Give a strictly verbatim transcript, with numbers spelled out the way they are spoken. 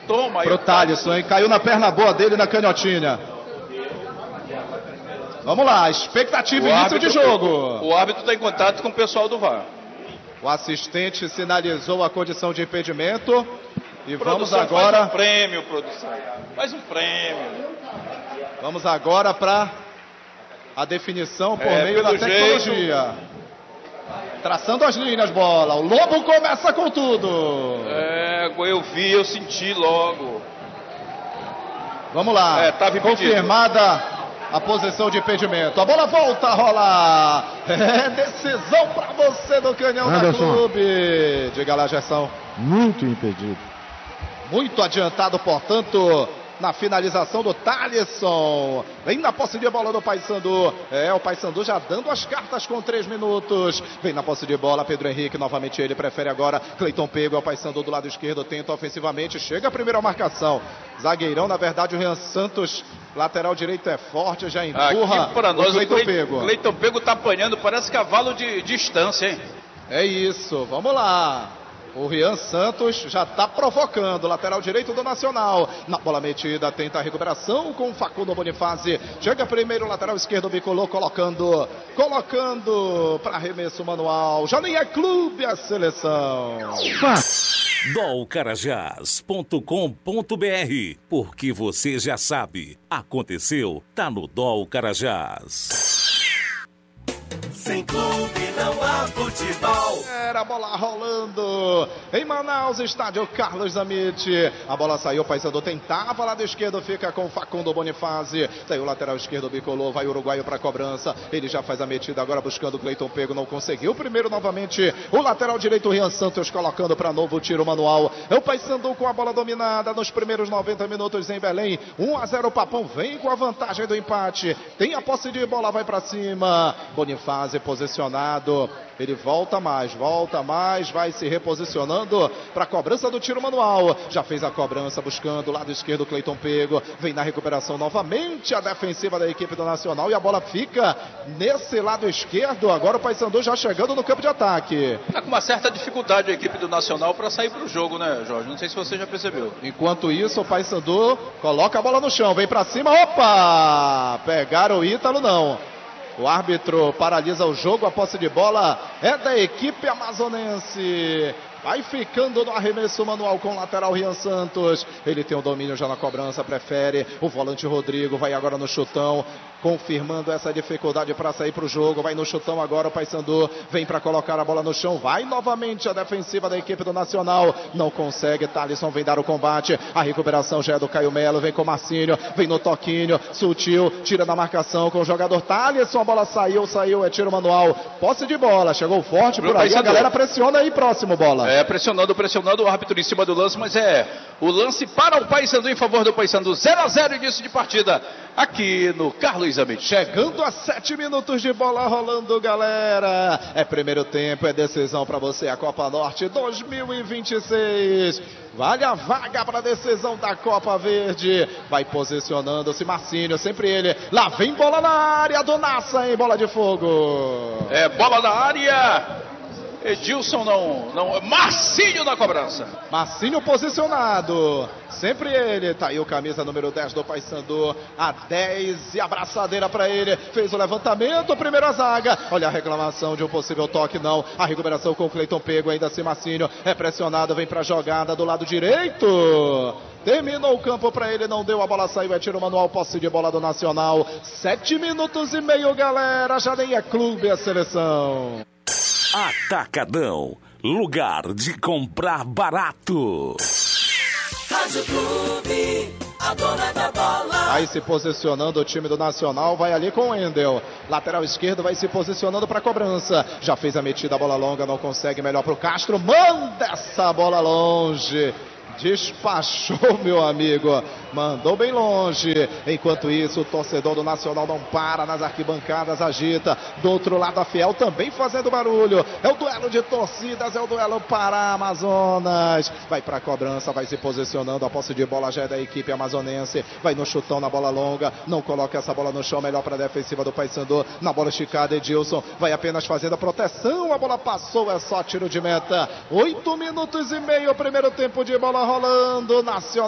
Toma aí. Pro Thalisson, hein? Caiu na perna boa dele na canhotinha. Vamos lá, expectativa, O início árbitro, de jogo. O árbitro está em contato com o pessoal do V A R. O assistente sinalizou a condição de impedimento. E Produção, vamos agora... Faz um prêmio, produção. Faz um prêmio. Vamos agora para a definição por É, meio da pelo tecnologia. jeito. Traçando as linhas, bola. O Lobo começa com tudo. É, eu vi, eu senti logo. Vamos lá. É, tava impedido. Confirmada a posição de impedimento. A bola volta a rolar. É decisão para você do Canhão Anderson. da Clube. Diga lá, Gerson. Muito impedido. Muito adiantado, portanto, na finalização do Thalisson. Vem na posse de bola do Paysandu. É, o Paysandu já dando as cartas com três minutos. Vem na posse de bola, Pedro Henrique, novamente ele prefere agora. Cleiton Pego, é o Paysandu do lado esquerdo, tenta ofensivamente, chega a primeira marcação. Zagueirão, na verdade, o Rian Santos, lateral direito é forte, já empurra Aqui para nós, o Cleiton o Pego. Cleiton Pego tá apanhando, parece cavalo de distância, hein? É isso, vamos lá. O Rian Santos já está provocando, lateral direito do Nacional. Na bola metida, tenta a recuperação com o Facundo Bonifácio. Chega primeiro, lateral esquerdo, bicolor, colocando, colocando para arremesso manual. Já nem é clube a seleção. dol carajás ponto com ponto br, porque você já sabe, aconteceu, tá no Dol Carajás. Sem clube não há futebol. Era a bola rolando em Manaus, estádio Carlos Zamit. A bola saiu, o Paysandu tentava, lado esquerdo fica com Facundo Bonifácio. Saiu o lateral esquerdo, bicolor, vai o uruguaio para cobrança. Ele já faz a metida agora buscando o Cleiton Pego, não conseguiu. Primeiro novamente o lateral direito, Rian Santos, colocando para novo tiro manual. É o Paysandu com a bola dominada nos primeiros noventa minutos em Belém. um a zero, o Papão vem com a vantagem do empate. Tem a posse de bola, vai para cima. Bonifácio posicionado, ele volta mais, volta mais, vai se reposicionando para a cobrança do tiro manual. Já fez a cobrança buscando o lado esquerdo, Cleiton Pego, vem na recuperação novamente a defensiva da equipe do Nacional e a bola fica nesse lado esquerdo. Agora o Paysandu já chegando no campo de ataque. Tá com uma certa dificuldade a equipe do Nacional para sair para o jogo, né, Jorge? Não sei se você já percebeu. Enquanto isso, o Paysandu coloca a bola no chão, vem para cima, opa! Pegaram o Ítalo, não. O árbitro paralisa o jogo, a posse de bola é da equipe amazonense. Vai ficando no arremesso manual com o lateral Rian Santos. Ele tem o domínio já na cobrança, prefere. O volante Rodrigo vai agora no chutão, confirmando essa dificuldade para sair para o jogo. Vai no chutão agora o Paysandu. Vem para colocar a bola no chão. Vai novamente a defensiva da equipe do Nacional. Não consegue. Thalisson vem dar o combate. A recuperação já é do Caio Melo. Vem com o Marcinho. Vem no toquinho. Sutil. Tira da marcação com o jogador Thalisson. A bola saiu, saiu. É tiro manual. Posse de bola. Chegou forte por aí. A galera pressiona aí próximo, bola. É, pressionando, pressionando o árbitro em cima do lance, mas é o lance para o Paysandu em favor do Paysandu. zero a zero início de partida aqui no Carlos Zamit. Chegando a sete minutos de bola rolando, galera. É primeiro tempo, é decisão para você. A Copa Norte dois mil e vinte e seis. Vale a vaga para a decisão da Copa Verde. Vai posicionando-se Marcinho, sempre ele. Lá vem bola na área do Nassa, hein? Bola de fogo. É bola na área. Edilson não, não, Marcinho na cobrança. Marcinho posicionado, sempre ele, tá aí o camisa número dez do Paysandu, a dez e abraçadeira para ele, fez o levantamento, primeiro a zaga, olha a reclamação de um possível toque, não, a recuperação com o Cleiton Pego, ainda assim Marcinho é pressionado, vem pra jogada do lado direito. Terminou o campo para ele, não deu, a bola saiu, é tiro manual, posse de bola do Nacional. Sete minutos e meio, galera, já nem é clube a seleção. Atacadão, lugar de comprar barato. Rádio Clube, a dona da bola. Vai se posicionando o time do Nacional, vai ali com o Wendel. Lateral esquerdo vai se posicionando para a cobrança. Já fez a metida, a bola longa, não consegue, melhor para o Castro. Manda essa bola longe. Despachou, meu amigo, mandou bem longe. Enquanto isso, o torcedor do Nacional não para nas arquibancadas, agita. Do outro lado, a Fiel também fazendo barulho. É o duelo de torcidas, é o duelo Pará Amazonas. Vai para a cobrança, vai se posicionando. A posse de bola já é da equipe amazonense. Vai no chutão na bola longa, não coloca essa bola no chão, melhor para a defensiva do Paysandu. Na bola esticada, Edilson vai apenas fazendo a proteção. A bola passou, é só tiro de meta. Oito minutos e meio, primeiro tempo de bola rolando. Nacional